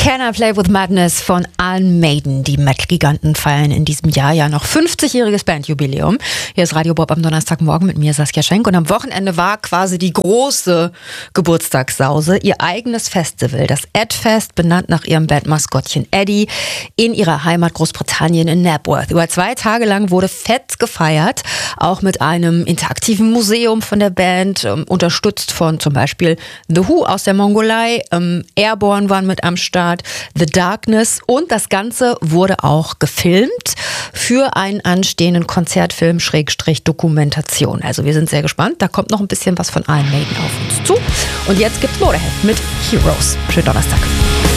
Can I Play With Madness von Iron Maiden. Die Metal-Giganten feiern in diesem Jahr ja noch 50-jähriges Bandjubiläum. Hier ist Radio Bob am Donnerstagmorgen mit mir, Saskia Schenk. Und am Wochenende war quasi die große Geburtstagssause, ihr eigenes Festival, das Ed-Fest, benannt nach ihrem Bandmaskottchen Eddie, in ihrer Heimat Großbritannien in Knebworth. Über 2 Tage lang wurde fett gefeiert, auch mit einem interaktiven Museum von der Band, unterstützt von zum Beispiel The Who aus der Mongolei, Airborne waren mit am Start, The Darkness, und das Ganze wurde auch gefilmt für einen anstehenden Konzertfilm /Dokumentation. Also wir sind sehr gespannt. Da kommt noch ein bisschen was von Iron Maiden auf uns zu. Und jetzt gibt's Motorhead mit Heroes. Schönen Donnerstag.